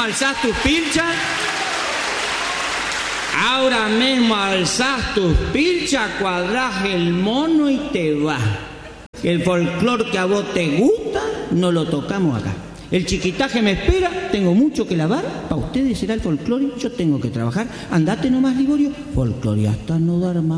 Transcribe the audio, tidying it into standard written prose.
alzás tus pilchas. Ahora mismo alzás tus pilchas, cuadrás el mono y te vas. El folclor que a vos te gusta, no lo tocamos acá. El chiquitaje me espera, tengo mucho que lavar. Para ustedes será el folclore, yo tengo que trabajar. Andate nomás, Liborio. Folclore hasta no dar más.